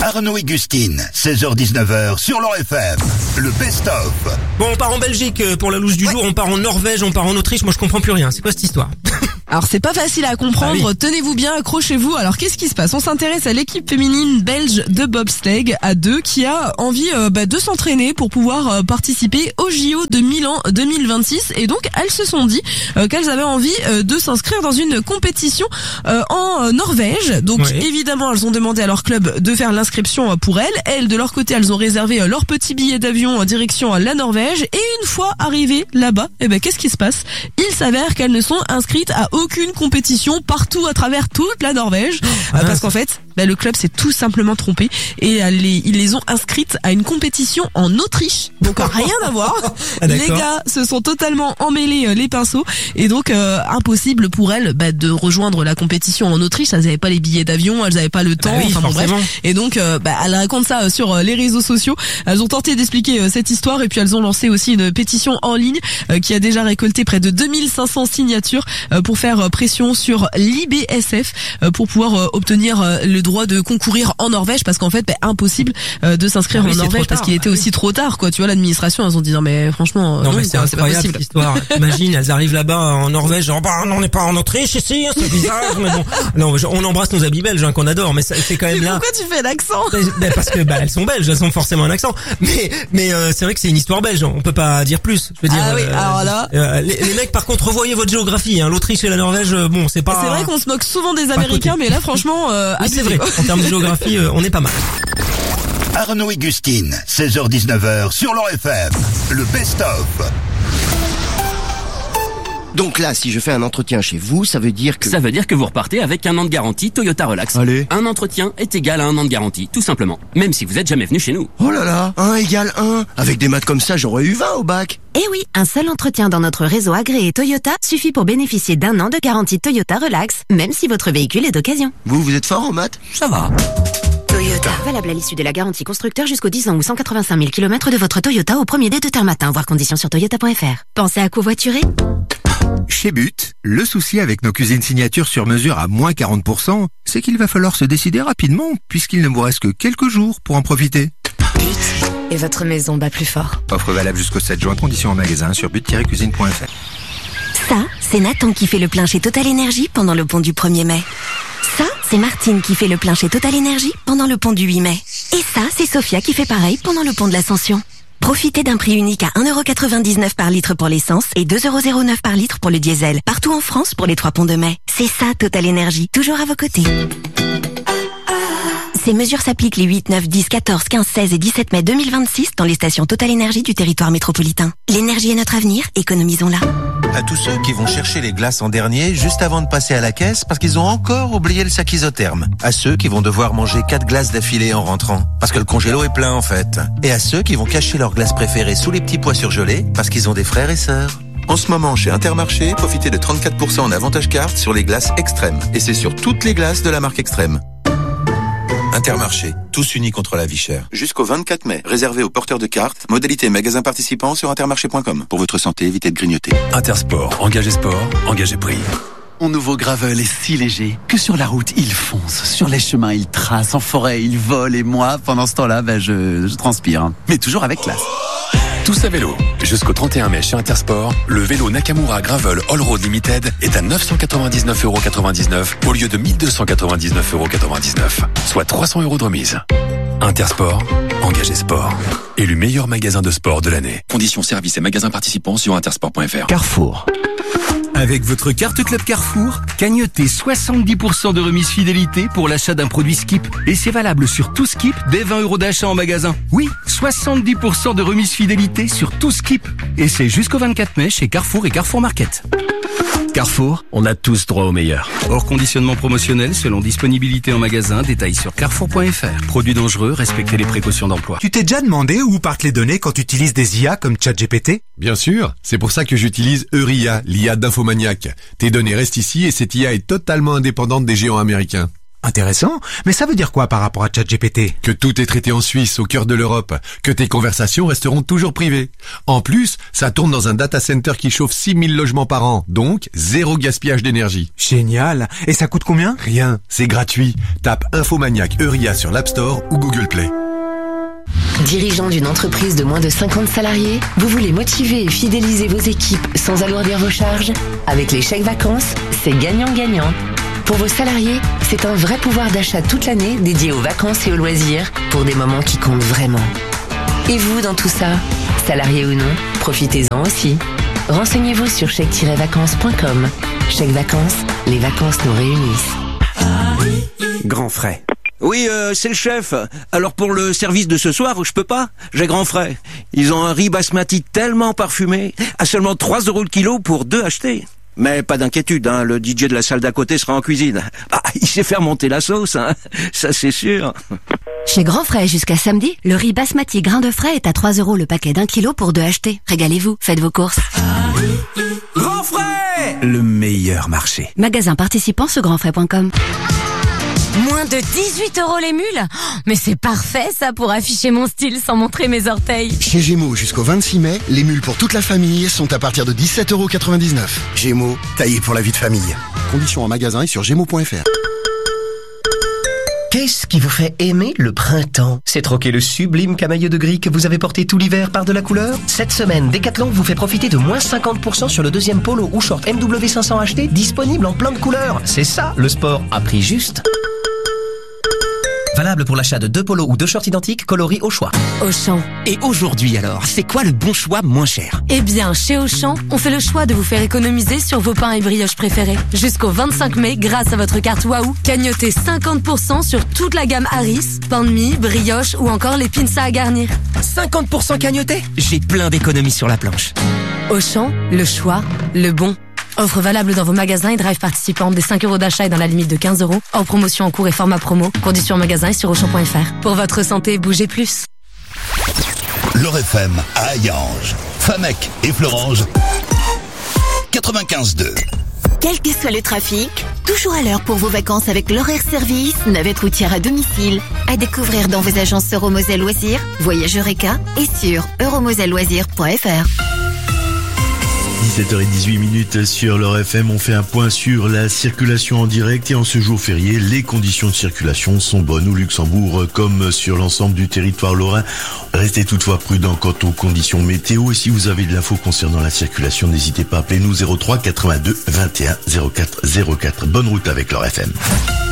Arnaud et Gustine, 16h-19h sur l'Or FM. Le best-of. Bon, on part en Belgique pour la loose du jour, on part en Norvège, on part en Autriche. Moi, je comprends plus rien. C'est quoi cette histoire? Alors c'est pas facile à comprendre, Ah oui. Tenez-vous bien, accrochez-vous. Alors qu'est-ce qui se passe? On s'intéresse à l'équipe féminine belge de bobsleigh à 2 qui a envie de s'entraîner pour pouvoir participer au JO de Milan 2026 et donc elles se sont dit qu'elles avaient envie de s'inscrire dans une compétition en Norvège. Donc Oui. évidemment elles ont demandé à leur club de faire l'inscription pour elles. Elles de leur côté elles ont réservé leur petit billet d'avion en direction la Norvège et une fois arrivées là-bas, qu'est-ce qui se passe? Il s'avère qu'elles ne sont inscrites à aucune compétition partout à travers toute la Norvège parce qu'en fait le club s'est tout simplement trompé et ils les ont inscrites à une compétition en Autriche, donc rien à voir. Ah, Les d'accord. gars se sont totalement emmêlés les pinceaux et donc impossible pour elles de rejoindre la compétition en Autriche. Elles n'avaient pas les billets d'avion, elles n'avaient pas le temps, oui, enfin bon bref. forcément. Et donc elles racontent ça sur les réseaux sociaux. Elles ont tenté d'expliquer cette histoire et puis elles ont lancé aussi une pétition en ligne qui a déjà récolté près de 2500 signatures pour faire pression sur l'IBSF pour pouvoir obtenir le droit de concourir en Norvège parce qu'en fait impossible de s'inscrire Ah oui, en c'est Norvège trop parce tard. qu'il était Ah oui. aussi trop tard quoi. Tu vois, l'administration elles ont dit non mais franchement Non, mais c'est quoi, pas incroyable possible. cette histoire. Imagine, elles arrivent là-bas en Norvège, genre, on n'est pas en Autriche ici, c'est bizarre, mais bon. Non, on embrasse nos amis belges, qu'on adore, mais c'est quand même Mais là. pourquoi tu fais l'accent? Parce que elles sont belges, elles ont forcément un accent. Mais c'est vrai que c'est une histoire belge, on peut pas dire plus. Je veux dire. Ah oui, alors là. Les mecs, par contre, revoyez votre géographie. L'Autriche et la Norvège, bon, c'est pas. C'est vrai qu'on se moque souvent des Pas Américains, côté. mais là franchement, Oui, c'est abusé, vrai. quoi. En termes de géographie, on est pas mal. Arnaud et Gustine, 16h-19h sur l'Or FM. Le best-of. Donc là, si je fais un entretien chez vous, ça veut dire que... Ça veut dire que vous repartez avec 1 an de garantie Toyota Relax. Allez. Un entretien est égal à 1 an de garantie, tout simplement. Même si vous êtes jamais venu chez nous. Oh là là, 1 égale 1. Avec des maths comme ça, j'aurais eu 20 au bac. Eh oui, un seul entretien dans notre réseau agréé Toyota suffit pour bénéficier d'1 an de garantie Toyota Relax, même si votre véhicule est d'occasion. Vous êtes fort en maths? Ça va. Toyota. Valable à l'issue de la garantie constructeur jusqu'aux 10 ans ou 185 000 km de votre Toyota au premier dès 2h matin, voir conditions sur toyota.fr. Pensez à covoiturer? Chez But, le souci avec nos cuisines signatures sur mesure à moins 40%, c'est qu'il va falloir se décider rapidement, puisqu'il ne vous reste que quelques jours pour en profiter. But. Et votre maison bat plus fort. Offre valable jusqu'au 7 juin, conditions en magasin sur but-cuisine.fr. Ça, c'est Nathan qui fait le plein chez Total Energy pendant le pont du 1er mai. Ça, c'est Martine qui fait le plein chez Total Energy pendant le pont du 8 mai. Et ça, c'est Sophia qui fait pareil pendant le pont de l'Ascension. Profitez d'un prix unique à 1,99€ par litre pour l'essence et 2,09€ par litre pour le diesel. Partout en France pour les 3 ponts de mai. C'est ça Total Energy, toujours à vos côtés. Ces mesures s'appliquent les 8, 9, 10, 14, 15, 16 et 17 mai 2026 dans les stations Total Energy du territoire métropolitain. L'énergie est notre avenir, économisons-la. À tous ceux qui vont chercher les glaces en dernier juste avant de passer à la caisse parce qu'ils ont encore oublié le sac isotherme. À ceux qui vont devoir manger 4 glaces d'affilée en rentrant parce que le congélo est plein en fait. Et à ceux qui vont cacher leurs glaces préférées sous les petits pois surgelés parce qu'ils ont des frères et sœurs. En ce moment, chez Intermarché, profitez de 34% en avantage carte sur les glaces extrêmes. Et c'est sur toutes les glaces de la marque Extrême. Intermarché, tous unis contre la vie chère. Jusqu'au 24 mai, réservé aux porteurs de cartes, modalité magasin participant sur intermarché.com. Pour votre santé, évitez de grignoter. Intersport, engagez sport, engagez prix. Mon nouveau gravel est si léger que sur la route, il fonce. Sur les chemins, il trace. En forêt, il vole. Et moi, pendant ce temps-là, je transpire. Mais toujours avec classe. Tous à vélo. Jusqu'au 31 mai chez Intersport, le vélo Nakamura Gravel All Road Limited est à 999,99€ au lieu de 1299,99€, soit 300€ de remise. Intersport, engagez sport. Élu meilleur magasin de sport de l'année. Conditions services et magasins participants sur intersport.fr. Carrefour. Avec votre carte Club Carrefour, cagnotez 70% de remise fidélité pour l'achat d'un produit Skip. Et c'est valable sur tout Skip dès 20€ d'achat en magasin. Oui, 70% de remise fidélité sur tout Skip. Et c'est jusqu'au 24 mai chez Carrefour et Carrefour Market. Carrefour, on a tous droit au meilleur. Hors conditionnement promotionnel selon disponibilité en magasin, détails sur carrefour.fr. Produits dangereux, respectez les précautions d'emploi. Tu t'es déjà demandé où partent les données quand tu utilises des IA comme ChatGPT? Bien sûr, c'est pour ça que j'utilise Euria, l'IA d'Infomaniac. Tes données restent ici et cette IA est totalement indépendante des géants américains. Intéressant. Mais ça veut dire quoi par rapport à ChatGPT? Que tout est traité en Suisse, au cœur de l'Europe. Que tes conversations resteront toujours privées. En plus, ça tourne dans un data center qui chauffe 6000 logements par an. Donc, zéro gaspillage d'énergie. Génial. Et ça coûte combien? Rien. C'est gratuit. Tape Infomaniac Euria sur l'App Store ou Google Play. Dirigeant d'une entreprise de moins de 50 salariés, vous voulez motiver et fidéliser vos équipes sans alourdir vos charges? Avec les chèques vacances, c'est gagnant-gagnant. Pour vos salariés, c'est un vrai pouvoir d'achat toute l'année dédié aux vacances et aux loisirs pour des moments qui comptent vraiment. Et vous dans tout ça? Salariés ou non, profitez-en aussi. Renseignez-vous sur chèque-vacances.com. Chèque vacances, les vacances nous réunissent. Grand frais. Oui, c'est le chef. Alors pour le service de ce soir, je peux pas. J'ai grand frais. Ils ont un riz basmati tellement parfumé, à seulement 3 € le kilo pour 2 achetés. Mais pas d'inquiétude, hein, le DJ de la salle d'à côté sera en cuisine. Ah, il sait faire monter la sauce, hein, ça c'est sûr. Chez Grand Frais, jusqu'à samedi, le riz basmati grain de frais est à 3 € le paquet d'1 kilo pour 2 achetés. Régalez-vous, faites vos courses. Grand Frais, le meilleur marché. Magasin participant sur grandfrais.com. Moins de 18 € les mules? Mais c'est parfait ça pour afficher mon style sans montrer mes orteils. Chez Gémeaux, jusqu'au 26 mai, les mules pour toute la famille sont à partir de 17,99 €. Gémeaux, taillé pour la vie de famille. Conditions en magasin et sur gémeaux.fr. Qu'est-ce qui vous fait aimer le printemps? C'est troquer le sublime camailleux de gris que vous avez porté tout l'hiver par de la couleur? Cette semaine, Decathlon vous fait profiter de moins 50% sur le deuxième polo ou short MW500 acheté, disponible en plein de couleurs. C'est ça, le sport à prix juste. Valable pour l'achat de 2 polos ou 2 shorts identiques coloris au choix. Auchan. Et aujourd'hui alors, c'est quoi le bon choix moins cher? Eh bien, chez Auchan, on fait le choix de vous faire économiser sur vos pains et brioches préférés. Jusqu'au 25 mai, grâce à votre carte Waouh, cagnotez 50% sur toute la gamme Harris, pain de mie, brioche ou encore les pinces à garnir. 50% cagnoté? J'ai plein d'économies sur la planche. Auchan, le choix, le bon. Offre valable dans vos magasins et drive participants des 5 € d'achat et dans la limite de 15 €. Hors promotion en cours et format promo. Conditions en magasin et sur Auchan.fr. Pour votre santé, bougez plus. L'Or FM à Hayange, Famec et Florange, 95.2. Quel que soit le trafic, toujours à l'heure pour vos vacances avec l'horaire service, navette routière à domicile. À découvrir dans vos agences Euromoselle Loisirs, Voyage Eureka et sur euromoselleloisirs.fr. 17h18 sur l'Or FM, on fait un point sur la circulation en direct et en ce jour férié, les conditions de circulation sont bonnes au Luxembourg comme sur l'ensemble du territoire lorrain. Restez toutefois prudents quant aux conditions météo et si vous avez de l'info concernant la circulation, n'hésitez pas à appeler nous 03 82 21 04 04. Bonne route avec l'Or FM.